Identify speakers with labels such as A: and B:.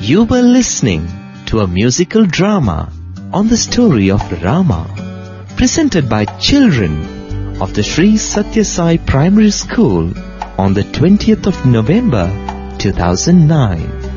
A: You were listening to a musical drama on the story of Rama, presented by children of the Sri Satya Sai Primary School on the 20th of November 2009.